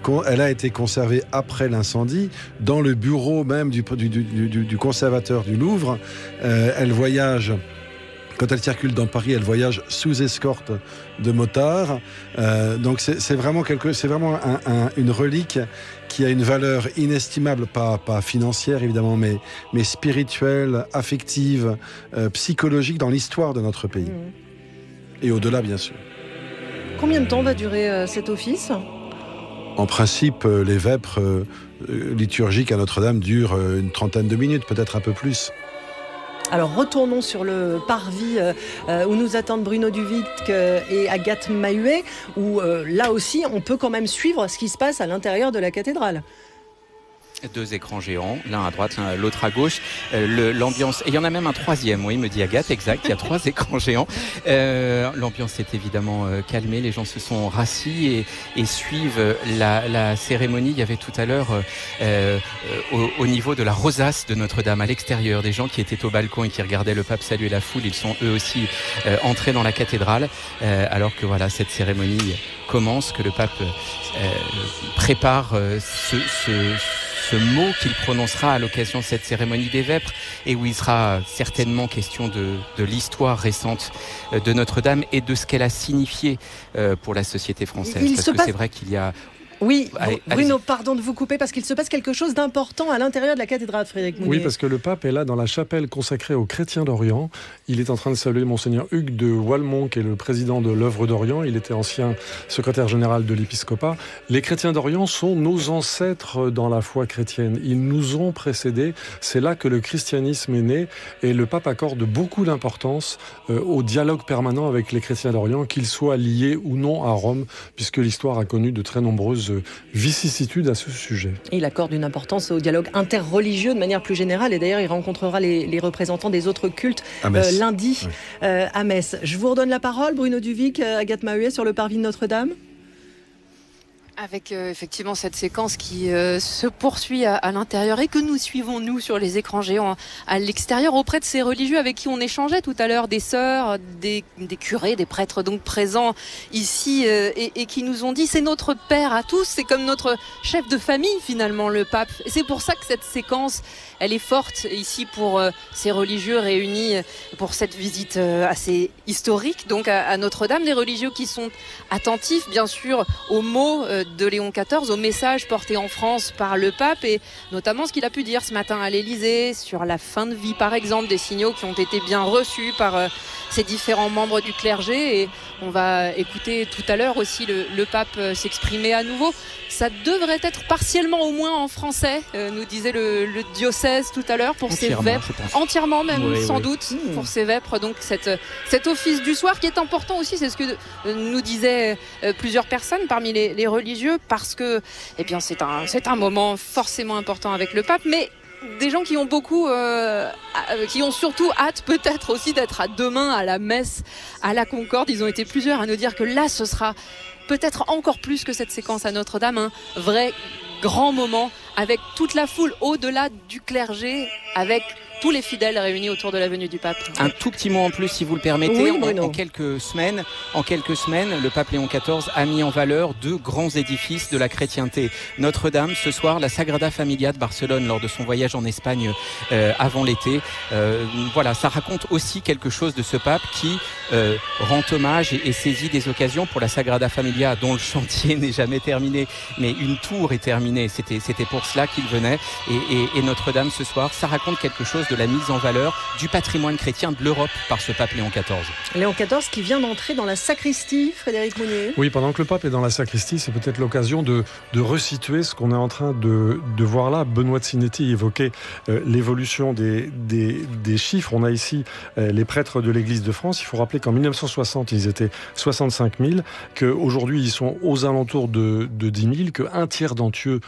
elle a été conservée après l'incendie dans le bureau même du conservateur du Louvre. Elle voyage. Quand elle circule dans Paris, elle voyage sous escorte de motards. Donc c'est vraiment une relique qui a une valeur inestimable, pas financière évidemment, mais spirituelle, affective, psychologique dans l'histoire de notre pays. Et au-delà, bien sûr. Combien de temps va durer cet office ? En principe, les vêpres liturgiques à Notre-Dame durent une trentaine de minutes, peut-être un peu plus. Alors retournons sur le parvis où nous attendent Bruno Duvic et Agathe Mahuet, où là aussi on peut quand même suivre ce qui se passe à l'intérieur de la cathédrale. 2 écrans géants, l'un à droite, l'autre à gauche. L'ambiance, et il y en a même un troisième, oui, me dit Agathe, exact, il y a 3 écrans géants. L'ambiance s'est évidemment calmée, les gens se sont rassis et suivent la cérémonie. Il y avait tout à l'heure, au niveau de la rosace de Notre-Dame, à l'extérieur, des gens qui étaient au balcon et qui regardaient le pape saluer la foule. Ils sont eux aussi entrés dans la cathédrale, alors que voilà, cette cérémonie commence, que le pape prépare ce mot qu'il prononcera à l'occasion de cette cérémonie des vêpres, et où il sera certainement question de l'histoire récente de Notre-Dame et de ce qu'elle a signifié pour la société française. Parce que c'est vrai qu'il y a... Oui, Bruno, pardon de vous couper, parce qu'il se passe quelque chose d'important à l'intérieur de la cathédrale, Frédéric Mounier. Oui, parce que le pape est là dans la chapelle consacrée aux chrétiens d'Orient. Il est en train de saluer Monseigneur Hugues de Walmont, qui est le président de l'œuvre d'Orient. Il était ancien secrétaire général de l'épiscopat. Les chrétiens d'Orient sont nos ancêtres dans la foi chrétienne. Ils nous ont précédés. C'est là que le christianisme est né. Et le pape accorde beaucoup d'importance au dialogue permanent avec les chrétiens d'Orient, qu'ils soient liés ou non à Rome, puisque l'histoire a connu de très nombreuses vicissitudes à ce sujet. Et il accorde une importance au dialogue interreligieux de manière plus générale, et d'ailleurs il rencontrera les représentants des autres cultes lundi à Metz. Je vous redonne la parole, Bruno Duvic, Agathe Mahuet, sur le parvis de Notre-Dame. Avec effectivement cette séquence qui se poursuit à l'intérieur et que nous suivons nous sur les écrans géants à l'extérieur auprès de ces religieux avec qui on échangeait tout à l'heure, des sœurs, des curés, des prêtres donc présents ici et qui nous ont dit c'est notre père à tous, c'est comme notre chef de famille finalement le pape. Et c'est pour ça que cette séquence elle est forte ici pour ces religieux réunis pour cette visite assez historique donc à Notre-Dame, des religieux qui sont attentifs bien sûr aux mots de Léon XIV, au message porté en France par le pape et notamment ce qu'il a pu dire ce matin à l'Élysée sur la fin de vie par exemple, des signaux qui ont été bien reçus par ces différents membres du clergé et on va écouter tout à l'heure aussi le pape s'exprimer à nouveau. Ça devrait être partiellement au moins en français, nous disait le diocèse tout à l'heure pour ces vêpres, entièrement même sans doute pour ces vêpres, donc cet office du soir qui est important aussi, c'est ce que nous disaient plusieurs personnes parmi les religieux parce que eh bien, c'est un moment forcément important avec le pape, mais des gens qui ont beaucoup, qui ont surtout hâte peut-être aussi d'être à demain à la messe à la Concorde. Ils ont été plusieurs à nous dire que là ce sera peut-être encore plus que cette séquence à Notre-Dame, un vrai grand moment avec toute la foule au-delà du clergé, avec tous les fidèles réunis autour de la venue du pape. Un tout petit mot en plus, si vous le permettez. Oui, en quelques semaines, le pape Léon XIV a mis en valeur 2 grands édifices de la chrétienté. Notre-Dame, ce soir, la Sagrada Familia de Barcelone, lors de son voyage en Espagne avant l'été. Voilà, ça raconte aussi quelque chose de ce pape qui rend hommage et saisit des occasions pour la Sagrada Familia, dont le chantier n'est jamais terminé, mais une tour est terminée. C'était pour cela qu'il venait. Et Notre-Dame, ce soir, ça raconte quelque chose de la mise en valeur du patrimoine chrétien de l'Europe par ce pape Léon XIV. Léon XIV qui vient d'entrer dans la sacristie, Frédéric Mounier. Oui, pendant que le pape est dans la sacristie, c'est peut-être l'occasion de resituer ce qu'on est en train de voir là. Benoît de Sinetti évoquait l'évolution des chiffres. On a ici les prêtres de l'Église de France. Il faut rappeler qu'en 1960, ils étaient 65 000, qu'aujourd'hui, ils sont aux alentours de 10 000, qu'un tiers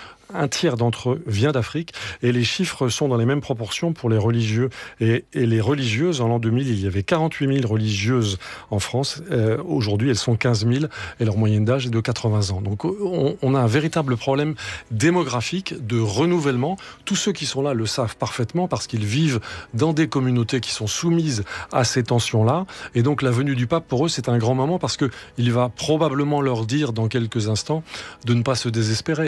d'entre eux vient d'Afrique et les chiffres sont dans les mêmes proportions pour les religieux et les religieuses. En l'an 2000, il y avait 48 000 religieuses en France. Aujourd'hui, elles sont 15 000 et leur moyenne d'âge est de 80 ans. Donc on a un véritable problème démographique de renouvellement. Tous ceux qui sont là le savent parfaitement parce qu'ils vivent dans des communautés qui sont soumises à ces tensions-là. Et donc la venue du pape, pour eux, c'est un grand moment parce qu'il va probablement leur dire dans quelques instants de ne pas se désespérer.